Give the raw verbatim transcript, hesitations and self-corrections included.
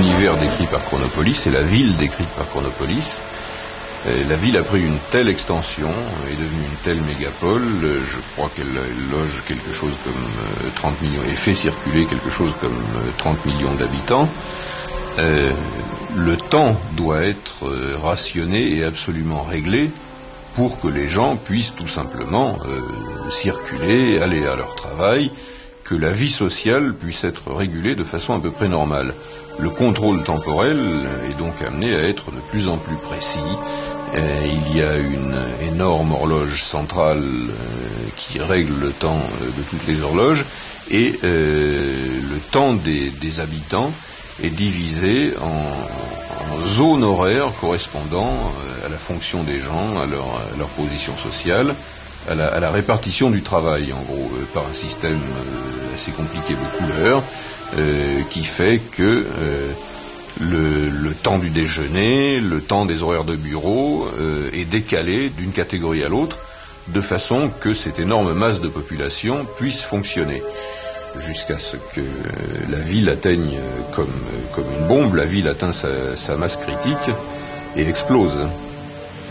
l'univers décrit par Chronopolis et la ville décrite par Chronopolis. La ville a pris une telle extension, est devenue une telle mégapole, je crois qu'elle loge quelque chose comme trente millions, et fait circuler quelque chose comme trente millions d'habitants. Euh, le temps doit être rationné et absolument réglé pour que les gens puissent tout simplement euh, circuler, aller à leur travail, que la vie sociale puisse être régulée de façon à peu près normale. Le contrôle temporel est donc amené à être de plus en plus précis. Euh, il y a une énorme horloge centrale euh, qui règle le temps euh, de toutes les horloges, et euh, le temps des, des habitants est divisé en, en zones horaires correspondant euh, à la fonction des gens, à leur, à leur position sociale, à la, à la répartition du travail, en gros, euh, par un système euh, assez compliqué de couleurs, euh, qui fait que euh, le, le temps du déjeuner, le temps des horaires de bureau euh, est décalé d'une catégorie à l'autre, de façon que cette énorme masse de population puisse fonctionner. Jusqu'à ce que la ville atteigne, comme, comme une bombe, la ville atteint sa, sa masse critique et explose.